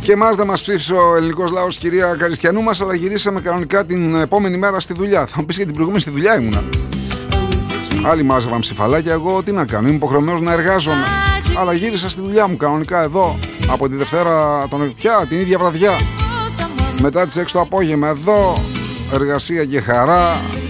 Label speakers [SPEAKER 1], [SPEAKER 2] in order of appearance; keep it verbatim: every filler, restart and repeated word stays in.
[SPEAKER 1] Και εμάς δεν μας ψήφισε ο ελληνικός λαός, κυρία Καριστιανού μας, αλλά γυρίσαμε κανονικά την επόμενη μέρα στη δουλειά. Θα μου πεις, για την προηγούμενη στη δουλειά ήμουνα. Άλλοι μάζευαν ψηφαλάκια, εγώ τι να κάνω, είμαι υποχρεωμένος να εργάζομαι. Αλλά γύρισα στη δουλειά μου κανονικά εδώ, από τη Δευτέρα τον πια, την ίδια βραδιά. Μετά τις έξι το απόγευμα εδώ, εργασία και χαρά.